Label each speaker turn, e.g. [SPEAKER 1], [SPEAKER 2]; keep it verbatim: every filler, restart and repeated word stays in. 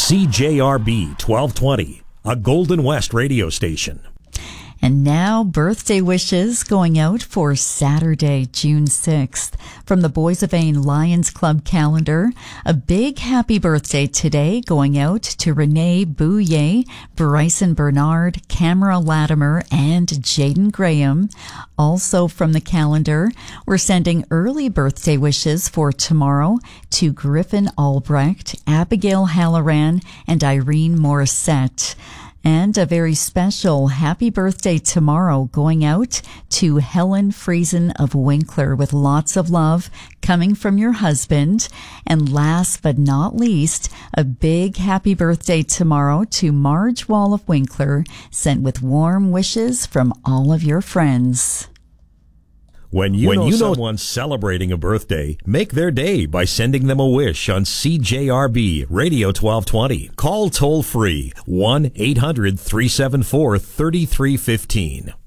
[SPEAKER 1] C J R B twelve twenty, a Golden West radio station.
[SPEAKER 2] And now, birthday wishes going out for Saturday, June sixth. From the Boys of Ain Lions Club calendar, a big happy birthday today going out to Renee Bouye, Bryson Bernard, Camera Latimer, and Jaden Graham. Also from the calendar, we're sending early birthday wishes for tomorrow to Griffin Albrecht, Abigail Halloran, and Irene Morissette. And a very special happy birthday tomorrow going out to Helen Friesen of Winkler with lots of love coming from your husband. And last but not least, a big happy birthday tomorrow to Marge Wall of Winkler, sent with warm wishes from all of your friends.
[SPEAKER 1] When you, when know, you know someone's celebrating a birthday, make their day by sending them a wish on C J R B Radio twelve twenty. Call toll free one eight hundred three seven four three three one five.